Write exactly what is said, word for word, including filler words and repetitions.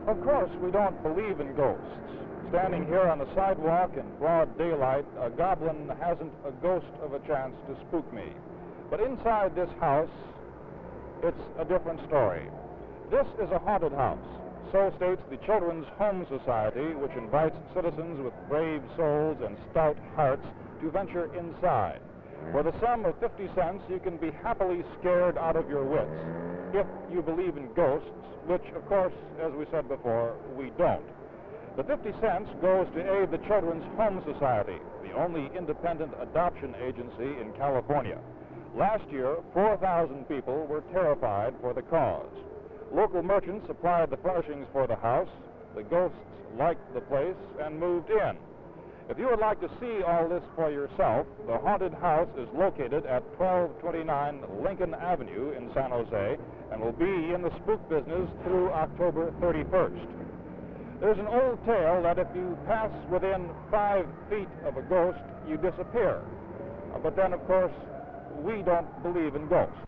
Of course, we don't believe in ghosts. Standing here on the sidewalk in broad daylight, a goblin hasn't a ghost of a chance to spook me. But inside this house, it's a different story. This is a haunted house. So states the Children's Home Society, which invites citizens with brave souls and stout hearts to venture inside. For the sum of fifty cents, you can be happily scared out of your wits, if you believe in ghosts, which, of course, as we said before, we don't. The fifty cents goes to aid the Children's Home Society, the only independent adoption agency in California. Last year, four thousand people were terrified for the cause. Local merchants supplied the furnishings for the house. The ghosts liked the place and moved in. If you would like to see all this for yourself, the haunted house is located at twelve twenty-nine Lincoln Avenue in San Jose and will be in the spook business through October thirty-first. There's an old tale that if you pass within five feet of a ghost, you disappear. But then, of course, we don't believe in ghosts.